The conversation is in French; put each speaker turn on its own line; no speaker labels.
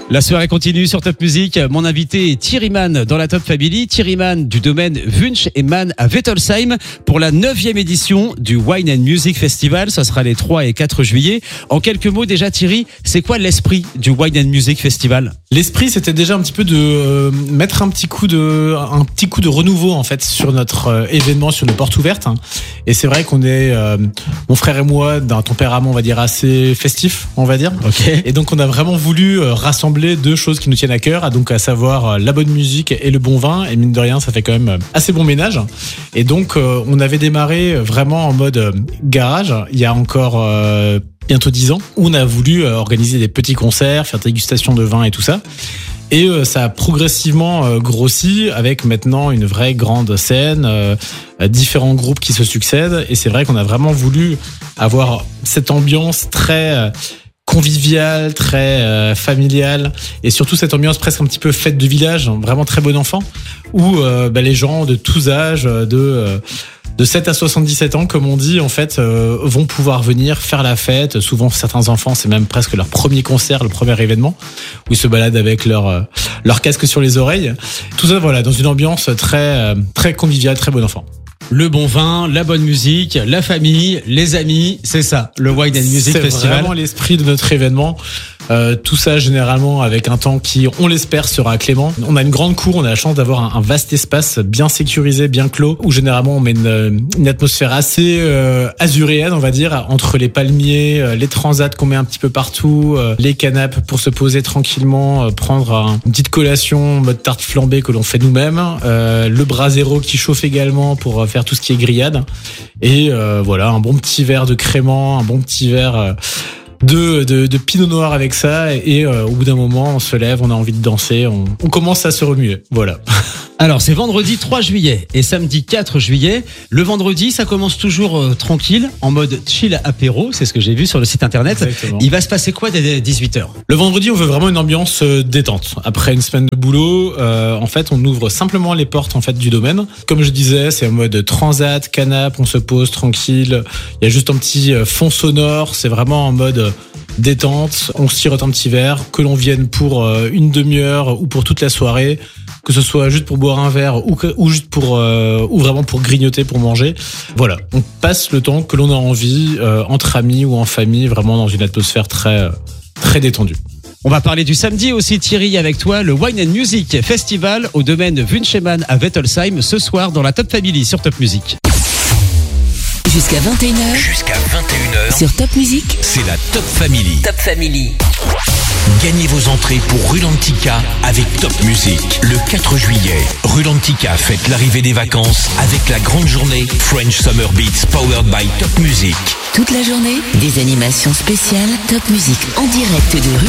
La soirée continue sur Top Music. Mon invité est Thierry Mann dans la Top Family. Thierry Mann du domaine Wunsch et Mann à Wettolsheim pour la 9e édition du Wine and Music Festival. Ça sera les 3 et 4 juillet. En quelques mots déjà, Thierry, c'est quoi l'esprit du Wine and Music Festival? L'esprit, c'était déjà un petit peu de mettre un petit coup de renouveau en fait sur notre événement, sur nos portes ouvertes. Et c'est vrai qu'on est mon frère et moi d'un tempérament, on va dire, assez festif, on va dire. Okay. Et donc on a vraiment voulu rassembler deux choses qui nous tiennent à cœur, donc à savoir la bonne musique et le bon vin. Et mine de rien, ça fait quand même assez bon ménage. Et donc on avait démarré vraiment en mode garage il y a encore bientôt 10 ans, où on a voulu organiser des petits concerts, faire dégustation de vin et tout ça. Et ça a progressivement grossi avec maintenant une vraie grande scène, différents groupes qui se succèdent. Et c'est vrai qu'on a vraiment voulu avoir cette ambiance très conviviale, très familiale, et surtout cette ambiance presque un petit peu fête de village, vraiment très bon enfant, où les gens de tous âges, de 7 à 77 ans, comme on dit, en fait, vont pouvoir venir faire la fête. Souvent, certains enfants, c'est même presque leur premier concert, le premier événement, où ils se baladent avec leur casque sur les oreilles. Tout ça, voilà, dans une ambiance très, très conviviale, très bon enfant. Le bon vin, la bonne musique, la famille, les amis, c'est ça, le Wine and Music Festival. C'est vraiment l'esprit de notre événement. Tout ça généralement avec un temps qui, on l'espère, sera clément. On a une grande cour, on a la chance d'avoir un vaste espace bien sécurisé, bien clos, où généralement on met une atmosphère assez azuréenne, on va dire, entre les palmiers, les transats qu'on met un petit peu partout, les canapes pour se poser tranquillement, prendre une petite collation mode tarte flambée que l'on fait nous-mêmes, le brasero qui chauffe également pour faire tout ce qui est grillade, et voilà, un bon petit verre de crément, un bon petit verre de pinot noir avec ça, et au bout d'un moment on se lève, on a envie de danser, on commence à se remuer, voilà. Alors c'est vendredi 3 juillet et samedi 4 juillet. Le vendredi ça commence toujours tranquille, en mode chill apéro, c'est ce que j'ai vu sur le site internet. Exactement. Il va se passer quoi dès 18h? Le vendredi on veut vraiment une ambiance détente. Après une semaine de boulot, en fait on ouvre simplement les portes en fait du domaine. Comme je disais, c'est en mode transat, canapé, on se pose tranquille. Il y a juste un petit fond sonore, c'est vraiment en mode détente, on sirote un petit verre, que l'on vienne pour une demi-heure ou pour toute la soirée, que ce soit juste pour boire un verre ou juste pour ou vraiment pour grignoter, pour manger. Voilà, on passe le temps que l'on a envie entre amis ou en famille, vraiment dans une atmosphère très très détendue. On va parler du samedi aussi, Thierry, avec toi, le Wine and Music Festival au domaine Wunsch et Mann à Wettolsheim, ce soir dans la Top Family sur Top Music.
Jusqu'à 21h.
Jusqu'à 21h.
Sur Top Music.
C'est la Top Family.
Top Family.
Gagnez vos entrées pour Rulantica avec Top Music. Le 4 juillet, Rulantica fête l'arrivée des vacances avec la grande journée French Summer Beats powered by Top Music.
Toute la journée, des animations spéciales Top Music en direct de